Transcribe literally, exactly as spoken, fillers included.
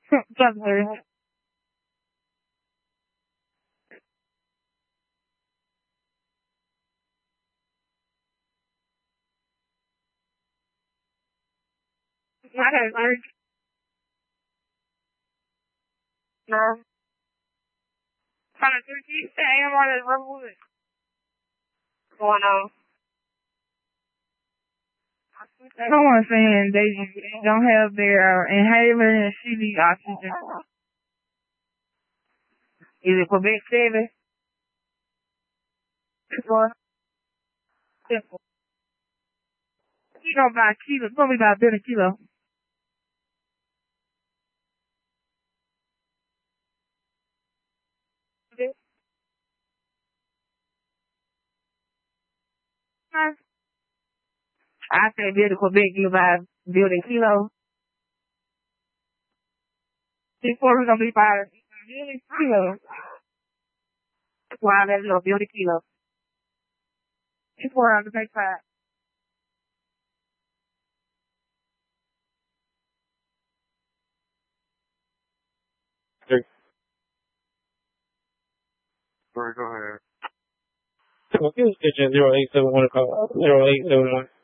Definitely. I got like, no. Kind of three a.m. on the Rosewood. Going on. Someone saying they don't have their inhaler and C V oxygen. Is it Quebec seven? Or simple. You know about kilo. It's gonna be about a billion kilo. I said build a Quebec, you buy building kilo. Before we're gonna be buying building kilo. That's why I let it build a kilo. Before I'm gonna take five. Hey, sorry, go ahead. Well, give us zero eight seven one call. Zero eight seven one.